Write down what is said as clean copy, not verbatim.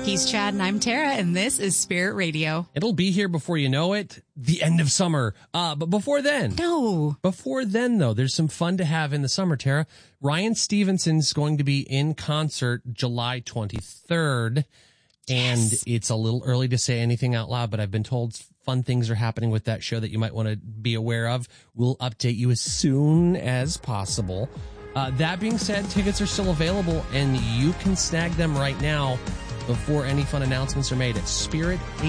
He's Chad and I'm Tara, and this is Spirit Radio. It'll be here before you know it, the end of summer. But before then. No. Before then, though, there's some fun to have in the summer, Tara. Ryan Stevenson's going to be in concert July 23rd. And It's a little early to say anything out loud, but I've been told fun things are happening with that show that you might want to be aware of. We'll update you as soon as possible. That being said, tickets are still available, and you can snag them right now before any fun announcements are made at Spirit